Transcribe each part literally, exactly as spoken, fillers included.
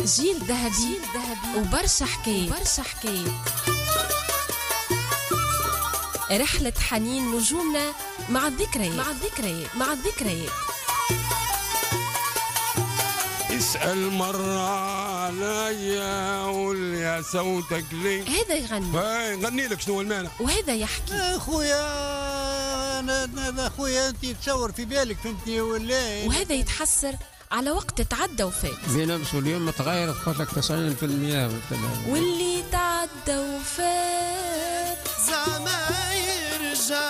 جيل ذهبي وبرشا حكايات برشا حكايات رحلة حنين نجومنا مع الذكريات مع الذكريات مع الذكريات اسأل مرة عليا قول يا صوتك ليه. هذا يغني هاي غني لك شنو المانع. وهذا يحكي اخويا انا اخويا انت تصور في بالك فهمتني ولا. وهذا يتحسر على وقت تعدى وفات. بين امس واليوم تغيرت قلت لك تسعين بالمئة واللي تعدى وفات زعما يرجع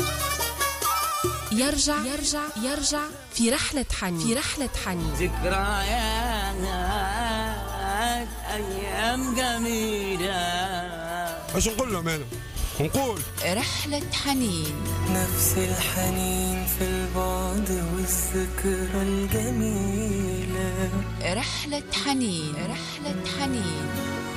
يرجع يرجع يرجع في رحلة حنين في رحلة حنين ذكريات أيام جميلة. اش نقول لهم انا؟ نقول رحلة حنين نفس الحنين في البعد والذكرى الجميلة. رحلة حنين رحلة حنين.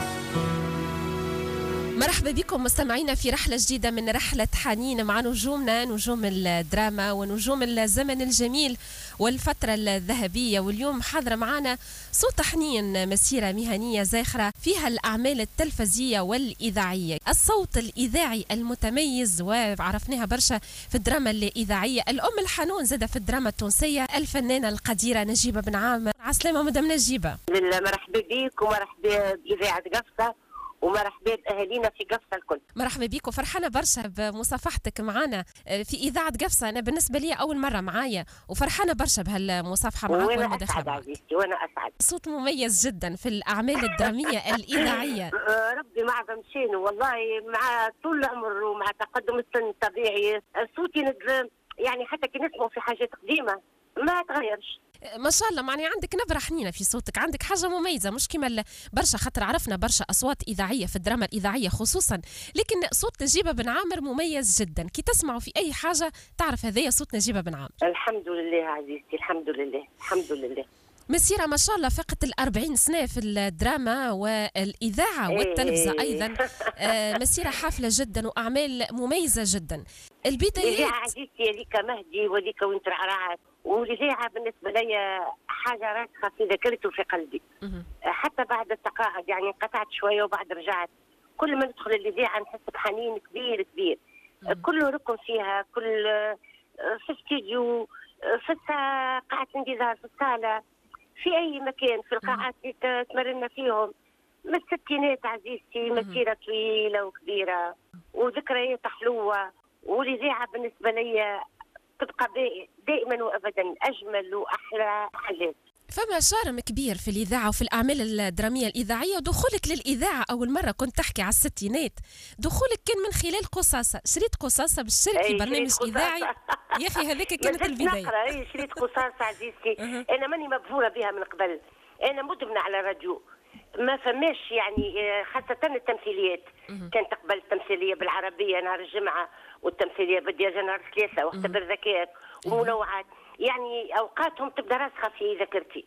مرحبا بكم مستمعينا في رحلة جديدة من رحلة حنين مع نجومنا، نجوم الدراما ونجوم الزمن الجميل والفترة الذهبية. واليوم حاضرة معنا صوت حنين، مسيرة مهنية زاخرة فيها الأعمال التلفزية والإذاعية، الصوت الإذاعي المتميز وعرفناها برشا في الدراما الإذاعية، الأم الحنون زادة في الدراما التونسية، الفنانة القديرة نجيبة بن عامر. عسلامة مدام نجيبة. مرحبا بك ومرحبا بإذاعة قفصة ومرحبا بأهالينا في قفصة الكل. مرحبا بك وفرحانة برشا بمصافحتك معنا في إذاعة قفصة. أنا بالنسبة لي أول مرة معايا وفرحانة برشا بهالمصافحة معك والمداخلة. وأنا أسعد عزيزتي وأنا أسعد. صوت مميز جدا في الأعمال الدرامية الإذاعية. ربي معظم شينه والله، مع طول العمر ومع تقدم السن الطبيعي صوتي يعني حتى كي نسمعه في حاجات قديمة ما تغيرش. ما شاء الله، معني عندك نبرة حنينة في صوتك، عندك حاجة مميزة مش كما برشا، خاطر عرفنا برشا أصوات إذاعية في الدراما الإذاعية خصوصا، لكن صوت نجيبة بن عامر مميز جدا، كي تسمعوا في أي حاجة تعرف هذايا صوت نجيبة بن عامر. الحمد لله عزيزتي، الحمد لله الحمد لله. مسيرة ما شاء الله فقط الأربعين سنة في الدراما والإذاعة والتلفزة أيضا. آه مسيرة حافلة جدا وأعمال مميزة جدا. البدايات الإذاعة عزيزتي هذيك مهدي وهذيك وانت رعرعت، والإذاعة بالنسبة لي حاجة راسخة في ذاكرتي وفي قلبي. حتى بعد التقاعد يعني انقطعت شوية وبعد رجعت، كل ما ندخل الإذاعة نحس بحنين كبير كبير. كل ركن فيها، كل في استديو، في قاعة الانتظار، في الصالة، في أي مكان، في القاعات اللي تمرنا فيهم. من الستينات عزيزتي مسيرة طويلة وكبيرة وذكريات حلوة، والإذاعة بالنسبة لي تبقى دائما وأبدا أجمل وأحلى حاجات. فما شارم كبير في الإذاعة وفي الأعمال الدرامية الإذاعية. دخولك للإذاعة أول مرة كنت تحكي على الستينات، دخولك كان من خلال قصاصة، شريط قصاصة بالشرك في برنامج إذاعي. يا أخي هذيك كانت البداية. نقرأ أي شريط قصاصة عزيزتي. أنا ماني مبهورة بها من قبل، أنا مدمنة على راديو، ما فماش يعني خاصة التمثيليات. كانت قبل التمثيلية بالعربية نهار الجمعة، والتمثيلية بالدياجة نهار الثلاثة، واختبر ذكاء ومنوعات، يعني أوقاتهم تبدأ راسخة في ذاكرتي.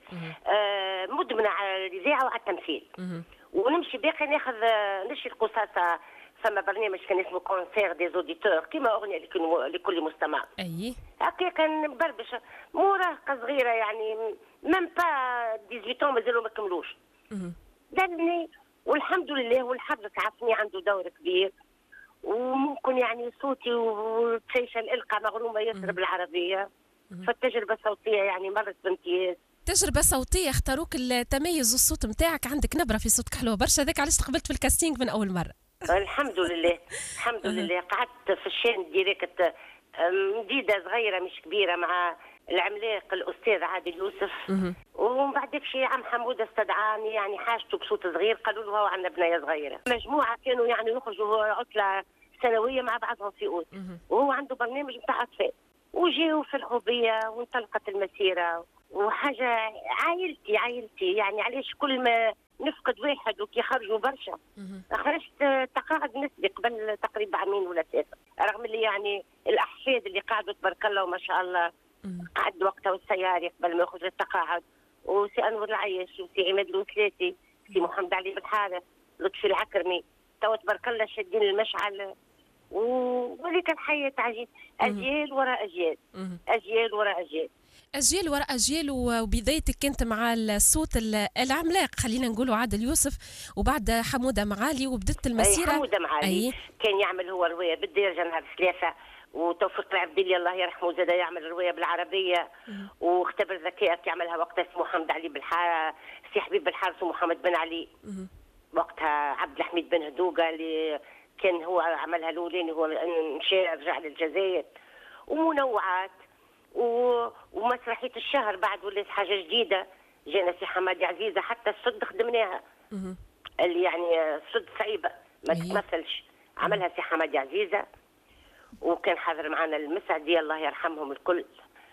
آه مدمنة على الإذاعة وعلى التمثيل. ونمشي باقي ناخذ نشي القصاصة. فما برنامج كان اسمه كونسير دي زوديتور، كيما أغنية لكل مستمع. أي هكا كان بربش مراهقة صغيرة يعني ميم با ثمانية عشر مازالوا ما كملوش. دلني والحمد لله، والحظ عافني عنده دور كبير، وممكن يعني صوتي وتشيش الإلقاء مغرومة ياسر بالعربية. فالتجربة الصوتية يعني مرت بامتياز. تجربة صوتية اختاروك التميز والصوت متاعك، عندك نبرة في صوتك حلوة برشا، ذاك علاش تقبلت في الكاستينج من أول مرة. الحمد لله الحمد لله. قعدت في الشين ديريكت مديدة صغيرة مش كبيرة مع العملاق الأستاذ عادل يوسف. ومن بعد شي عم حمودة استدعاني، يعني حاجته بصوت صغير، قالوا له عندنا بنية صغيرة. مجموعة كانوا يعني يخرجوا عطلة سنوية مع بعضهم في أوت، وهو عنده برنامج بتاع أطفال، وجيوا في الخوبية وانطلقت المسيرة. وحاجة عائلتي عائلتي يعني علاش كل ما نفقد واحد وكي خرجوا برشا. خرجت تقاعد نسبي قبل تقريبا عامين ولا ثلاثة، رغم اللي يعني الأحفاد اللي قعدوا تبارك الله وما شاء الله قعد وقتها والسياري قبل ما يخرج التقاعد، وسي أنور العيش وسي عماد الوثلاثي، سي محمد علي بالحارث، لطفي العكرمي، توا تبارك الله شادين المشعل. وهذيك الحياة عجيب، أجيال وراء أجيال، أجيال وراء أجيال. اجيال وراء اجيال، وبدايتك كنت مع الصوت العملاق خلينا نقولوا عادل يوسف، وبعد حموده معالي وبدت المسيره. أي حموده معالي أي. كان يعمل هو روايه بالدارجه نهار ثلاثه، وتوفيق العبدلي الله يرحمه زاد يعمل روايه بالعربيه، واختبر ذكائك يعملها وقتها سي محمد علي بالحارث، سي حبيب بالحارث ومحمد بن علي. وقتها عبد الحميد بن هدوقه اللي كان هو عملها الاولاني، هو مشى رجع للجزائر. ومنوعات و... ومسرحيه الشهر بعد ولات حاجه جديده، جانا سي حمادي عزيزه، حتى الصد خدمناها اللي يعني الصد صعيبه ما تتمثلش، عملها سي حمادي عزيزه، وكان حاضر معنا المسعدي الله يرحمهم الكل.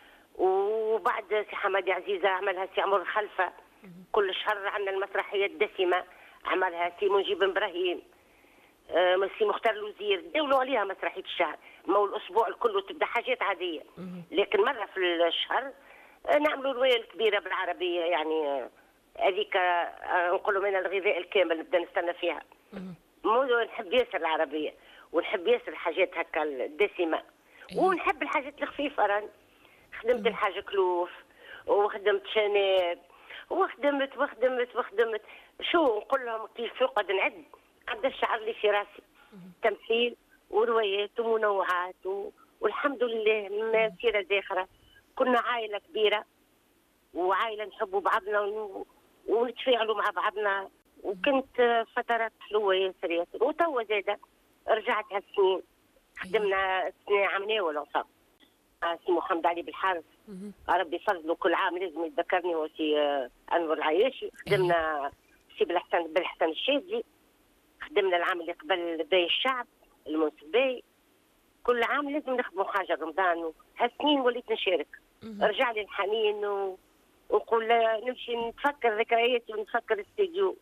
وبعد سي حمادي عزيزه عملها سي عمر خلفه. كل شهر عندنا المسرحيه الدسمه عملها سي منجيب ابراهيم، آه سي مختار الوزير، داولوا عليها مسرحيه الشهر. ما هو الاسبوع الكل تبدا حاجات عاديه، لكن مره في الشهر آه نعملوا الروايه الكبيره بالعربيه، يعني هذيك آه آه نقولوا من الغذاء الكامل نبدا نستنى فيها. نحب ياسر العربيه، ونحب ياسر الحاجات هكا الدسمه، ونحب الحاجات الخفيفه. راني خدمت الحاجه كلوف، وخدمت شناب، وخدمت وخدمت وخدمت شو نقول لهم كيف نقعد نعد قد الشعر اللي في راسي، تمثيل وروايات ومنوعات و... والحمد لله مسيره زاخره. كنا عائله كبيره وعائله نحبوا بعضنا ون... ونتفاعلوا مع بعضنا، وكنت فترات حلوه ياسر ياسر. وتوا زاده رجعت هالسنين خدمنا سنه عمليه ولا صار سي محمد علي بالحارث، ربي يفضله كل عام لازم يتذكرني، هو سي انور العياشي. خدمنا سي بالحسن بالحسن الشاذلي، خدمنا العام اللي قبل باي الشعب المنصف باي. كل عام لازم نخدموا حاجه رمضان، هالسنين وليت نشارك. رجع لي الحنين و... ونقول نمشي نتفكر ذكرياتي ونتفكر الاستديو.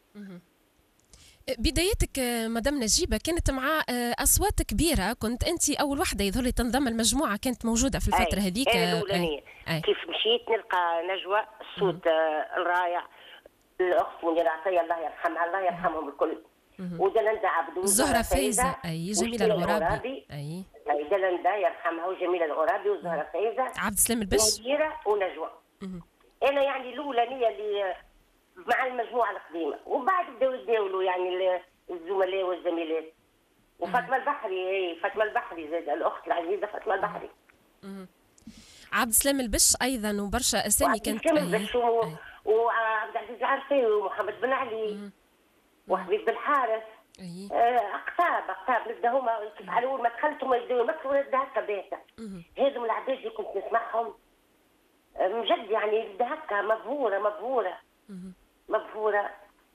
بدايتك مدام نجيبه كانت مع اصوات كبيره، كنت انت اول وحده يظهر لي تنضم المجموعه كانت موجوده في الفتره هذيك. انا الاولانيه كيف مشيت نلقى نجوى الصوت الرائع، الاخت منيره عطيه الله يرحمها، الله يرحمهم الكل، ودلندا عبدو، زهره فايزه، اي جميله الغرابي، اي اي دلندا يرحمها وجميله الغرابي وزهره فايزه، عبد السلام البش، منيره ونجوى. انا يعني الاولانيه اللي مع المجموعه القديمه، وبعد بداوا يتداولوا يعني الزملاء والزميلات. وفاطمه البحري، اي فاطمه البحري زاد الاخت العزيزه فاطمه البحري. عبد السلام البش ايضا، وبرشا اسامي كانت. عبد السلام البش وعبد العزيز العرفي ومحمد بن علي وحبيب بن حارث. اقطاب اقطاب نبدا هما كيف على اول ما دخلت هما يبداو يمثلوا نبدا هكا باهته. هذم العباد اللي كنت نسمعهم مجد يعني نبدا هكا مبهوره مبهوره مبهورة.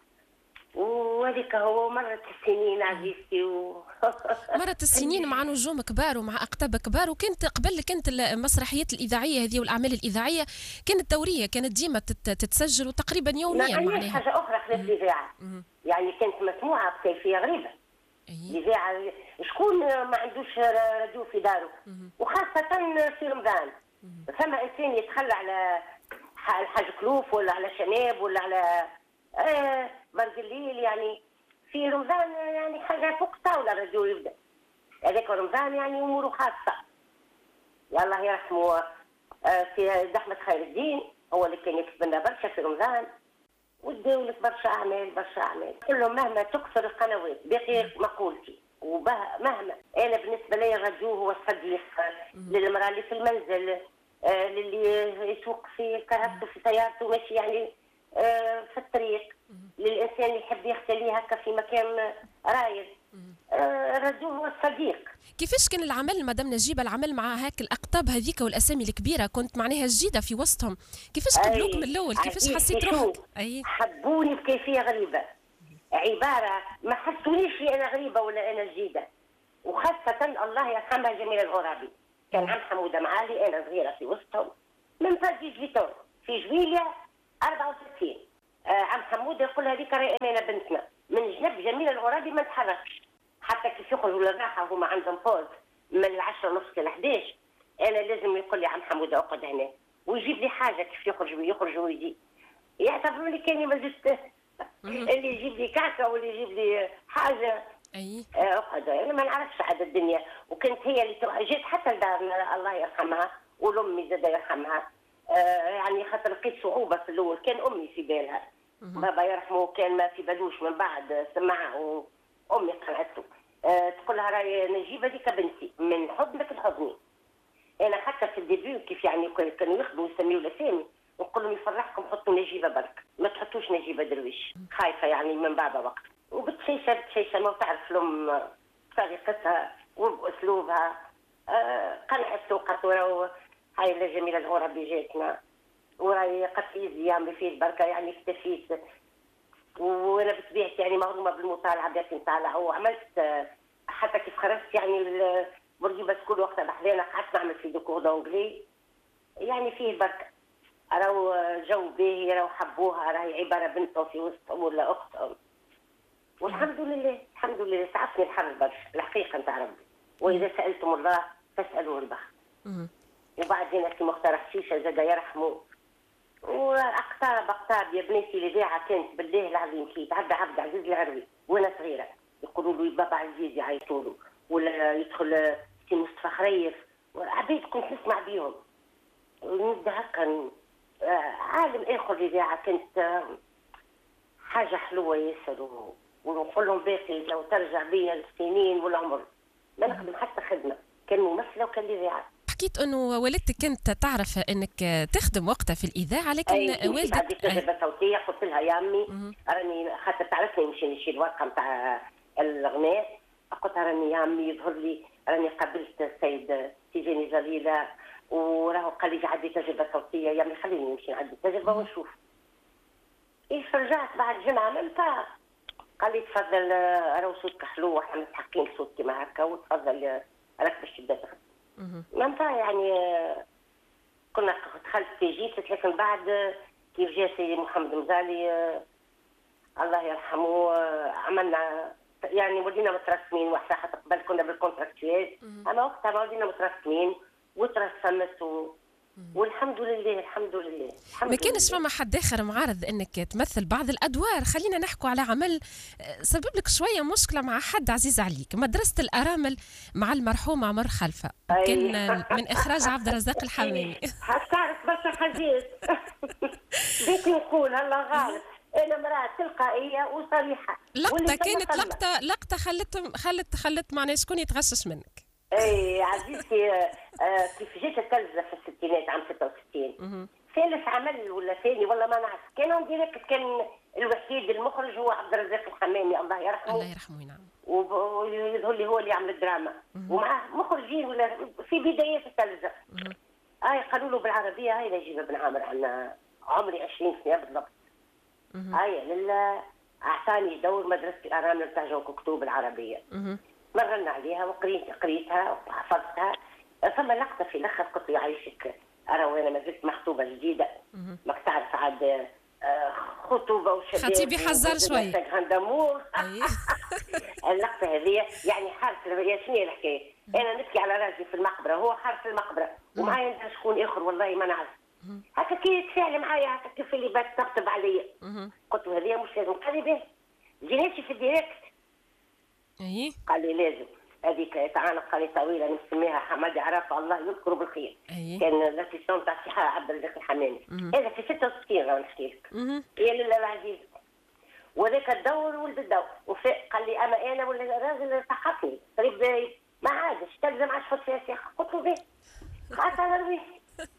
وهذيك هو مرت السنين عزيزتي و... مرت السنين مع نجوم كبار ومع أقطاب كبار. وكانت قبل كانت المسرحيات الإذاعية هذه والأعمال الإذاعية كانت دورية، كانت ديما تتسجل وتقريبا يوميا. معناها حاجة أخرى خلاف الإذاعة، يعني كانت مسموعة بكيفية غريبة. الإذاعة شكون ما عندوش راديو في داره، وخاصة في رمضان فما إنسان يتخلى على الحاج كلوف ولا على شناب ولا على آه برد الليل، يعني في رمضان يعني حاجه فوق الطاوله الراديو يبدا. هذاك رمضان يعني اموره خاصه. يا الله يرحمه آه سي احمد خير الدين، هو اللي كان يكتب لنا برشا في رمضان، وداولت برشا اعمال برشا اعمال. كلهم مهما تكثر القنوات باقي مقولتي، ومهما انا بالنسبه لي الراديو هو الصديق للمراه اللي في المنزل، آه للي يسوق في كرهبته في سيارته ماشي يعني آه في الطريق، للانسان اللي يحب يختلي هكا في مكان رايد. آه الراديو هو الصديق. كيفاش كان العمل مدام نجيبه، العمل مع هاك الاقطاب هذيك والاسامي الكبيره، كنت معناها جديده في وسطهم، كيفاش قبلوك من الاول؟ كيفاش حسيت روحك؟ اي حبوني بكيفيه غريبه، عباره ما حسونيش انا غريبه ولا انا جديده. وخاصه الله يرحمها جميله الغرابي، كان عم حموده معالي انا صغيره في وسطهم من فاجي جيتون في جويليا أربعة وستين. آه عم حموده يقول هذيك راهي امانه بنتنا، من جنب جميله الغرابي ما نتحركش حتى كيف يخرجوا للراحه هما عندهم بوز من العشرة ونص لحداش، انا لازم يقول لي عم حموده اقعد هنا ويجيب لي حاجه كيف يخرج يخرج ويجي. يعتبروني كاني ما زلت اللي يجيب لي كعكه واللي يجيب لي حاجه. اي اقعد انا ما نعرفش عاد الدنيا. وكانت هي اللي جيت حتى لدارنا الله يرحمها، ولامي زاد يرحمها آه يعني خاطر لقيت صعوبه في الاول، كان امي في بالها، بابا يرحمه كان ما في بالوش، من بعد سمعها وامي قنعته. آه تقول لها راهي نجيبه ديك بنتي من حضنك لحضني. انا حتى في الديبيو كيف يعني كانوا يخدموا يسميوا الاسامي نقول لهم يفرحكم حطوا نجيبه برك، ما تحطوش نجيبه درويش، خايفه يعني من بابا وقت. وبتشيشه بتشيشه ما تعرف الام طريقتها وباسلوبها. آه قنعت وقالت له هاي الجميله الغوره اللي جاتنا وراي قتيل يعمل فيه البركه، يعني اكتفيت. وانا بطبيعتي يعني مغرومه بالمطالعه، بديت نطالع وعملت آه حتى كيف خرجت يعني بورقيبه كل وقت بحذانا قعدت نعمل في ديكور دونجلي، يعني فيه بركه. راهو جو باهي، راهو حبوها، راهي عباره بنتهم في وسطهم ولا اختهم. والحمد لله الحمد لله سعفني الحظ برشا الحقيقه نتاع ربي. واذا سالتم الله فاسالوه البخت. وبعدين اخي مختار حشيشه زاد يرحمه، واقطاب اقطاب يا بناتي الاذاعه كانت بالله العظيم كي يتعدى عبد العزيز العروي وانا صغيره يقولوا له بابا عزيز يعيطوا له، ولا يدخل سي مصطفى خريف، عبيد كنت نسمع بيهم. نبدا هكا عالم اخر الاذاعه كانت حاجه حلوه ياسر، ونقول لهم باقي لو ترجع بيا السنين والعمر ما نخدم حتى خدمه، كان ممثله وكان اذاعه. حكيت انه والدتك كانت تعرف انك تخدم وقتها في الاذاعه، لكن أي والدك عندي تجربه صوتيه. قلت لها يا امي راني خاطر تعرفني نمشي نشيل ورقه نتاع الغناء، قلت لها راني يا امي يظهر لي راني قابلت السيد تيجاني جليله وراه قال لي عندي تجربه صوتيه، يا امي خليني نمشي عندي تجربه ونشوف. ايش رجعت بعد جمعه ملتا قال لي تفضل راهو صوتك حلو واحنا متحقين صوت كيما هكا وتفضل راك باش تبدا تخدم. ممتع يعني كنا دخلت في جيت، لكن بعد كيف جا سيدي محمد مزالي الله يرحمه عملنا يعني ولينا مترسمين وحده قبل كنا بالكونتراكتوال، اما وقتها ما ولينا مترسمين وترسمت و... والحمد لله الحمد لله الحمد ما كانش فما حد اخر معارض انك تمثل بعض الادوار؟ خلينا نحكوا على عمل سبب لك شويه مشكله مع حد عزيز عليك، مدرسه الارامل مع المرحوم عمر خلفه، كان من اخراج عبد الرزاق الحمامي. تعرف برشا حاجات بيك نقول هلا غالب، انا مراه تلقائيه وصريحه. لقطه كانت لقطه لقطه خلت خلت خلت معناها شكون يتغشش منك. اي عزيزتي آه كيف جيت التلفزه في الستينات عام ستة وستين ثالث عمل ولا ثاني والله ما نعرف، كان ديريكت كان الوحيد المخرج هو عبد الرزاق الحمامي الله يرحمه. الله يرحمه نعم. ويظهر لي هو اللي يعمل الدراما ومعه مخرجين ولا في بدايات التلفزه. هاي قالوا له بالعربيه هاي نجيبه بن عامر، عندنا عمري عشرين سنه بالضبط. هاي لله اعطاني دور مدرسه الارامل بتاع جو كتب العربيه. مرنا عليها وقريت قريتها وحفظتها. ثم لقطه في الاخر قلت له يعيشك ارى وانا ما زلت مخطوبه جديده، ماك تعرف عاد خطوبه وشباب خطيبي حذر شوي اللقطه هذه يعني حارس. شنو هي الحكايه؟ انا نبكي على راجلي في المقبره، هو حارس المقبره ومعايا شكون اخر والله ما نعرف. هكا كي يتفاعل معايا هكا كيف اللي بات تطبطب عليا. قلت له هذه مش لازم. قال لي باهي جيناتي في الديريكت. اي قال لي لازم هذيك تعانق قال لي طويله نسميها حمادي عرفه الله يذكره بالخير. أيه. كان لاسيستون تاع الصحه عبد الرزاق الحمامي. هذا في ستة وستين راه نحكي لك. يا لله العزيز. وذاك الدور ولد الدور وفاق قال لي اما انا ولا الراجل سحقني قريب ما عادش تلزم عاد تحط فيها سياق. قلت له باهي قعدت على روحي.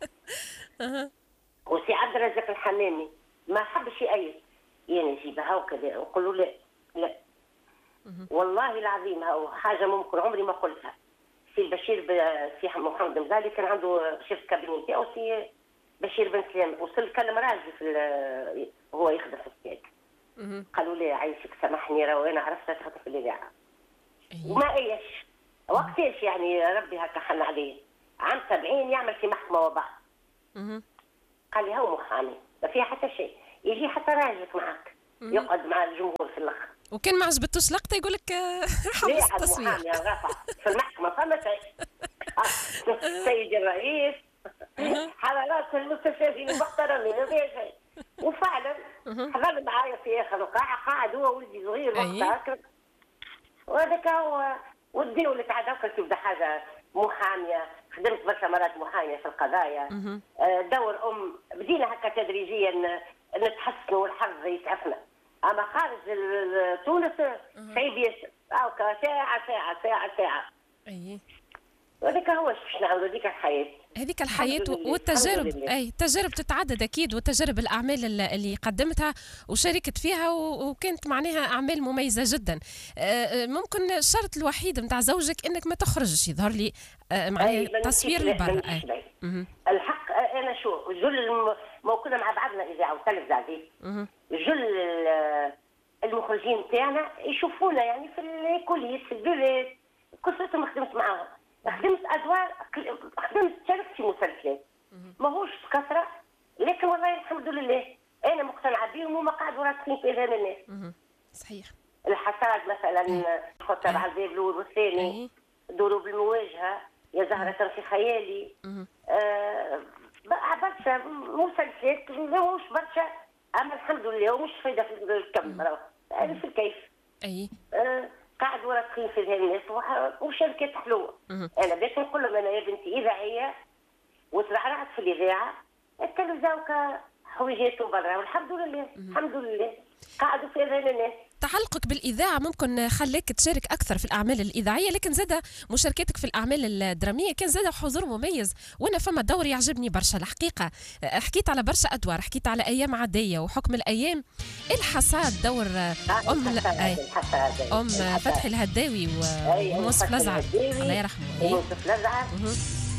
وسي عبد الرزاق الحمامي ما حبش يأيد يعني نجيبها وكذا نقول له لا لا والله العظيم هاو حاجه ممكن عمري ما قلتها. سي بشير سي محمد مزالي كان عنده شيف كابيني نتاعو سي بشير بن سلام، وصل كلم راجل في هو يخدم في السياق. قالوا لي عايشك سامحني راه انا عرفتها تخدم في الاذاعه. وما ايش وقتاش يعني ربي هكا حن عليه عام سبعين يعمل في محكمه وبعض. قال لي هو محامي ما فيها حتى شيء، يجي حتى راجلك معك يقعد مع الجمهور في الاخر. وكان ما عجبتوش لقطه يقول لك حبس التصوير. المحامي رفع في المحكمه فما شيء. السيد الرئيس حضرات المستشارين المحترمين ما فيها شيء. وفعلا حضر معايا في اخر القاعه قاعد هو ولدي صغير وقتها هكا وهذاك هو والدولة عاد هكا تبدا حاجه محاميه خدمت برشا مرات محاميه في القضايا. آه دور ام بدينا هكا تدريجيا نتحسنوا والحظ يسعفنا، اما خارج تونس صعيب ياسر، هاكا ساعه ساعه ساعه ساعه. اي وهذاك هو باش نعاودوا هذيك الحياه. هذيك الحياة والتجارب، أي تجارب تتعدد أكيد، وتجارب الأعمال اللي قدمتها وشاركت فيها وكانت معناها أعمال مميزة جدا. ممكن الشرط الوحيد نتاع زوجك أنك ما تخرجش، يظهر لي معناها تصوير لبرا. الحق أنا شو جل ما كنا مع بعضنا إذاعة وتلفزة عزيز، جل المخرجين تاعنا يشوفونا يعني في الكوليس في البيبات قصتهم خدمت معاهم، خدمت ادوار، خدمت شاركت في مسلسلات ماهوش كثره، لكن والله الحمد لله انا مقتنعه بهم وما قاعدوا راسخين في اذهان الناس. صحيح. الحساد مثلا خطر على الباب الاول والثاني، دروب المواجهه، يا زهره في خيالي، آه برشا مسلسلات ماهوش برشا، اما الحمد لله ومش فايده في الكم هذا في الكيف. اي آه قاعد وراسخين في هذه الناس وشركات حلوه. انا باش نقول لهم انا يا بنتي اذاعيه وترعرعت في الاذاعه، التلفزه حويجاته برا والحمد لله. الحمد لله قاعدوا في هذه الناس. تعلقك بالإذاعة ممكن خلاك تشارك أكثر في الأعمال الإذاعية، لكن زاد مشاركتك في الأعمال الدرامية كان زاد حضور مميز، وأنا فما دور يعجبني برشا الحقيقة. حكيت على برشا أدوار، حكيت على أيام عادية وحكم الأيام، الحصاد دور أم أم فتحي الهداوي وموسف لزعة الله يرحمه. موسف لزعة